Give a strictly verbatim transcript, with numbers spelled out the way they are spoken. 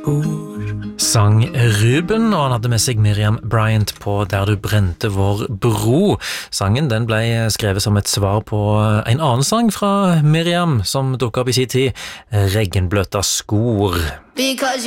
Sang Ruben, og han hadde med seg Miriam Bryant på Der du brente vår bro. Sangen den ble skrevet som et svar på en annen sang fra Miriam som dukket opp i sin tid, Regnbløtta skor. Because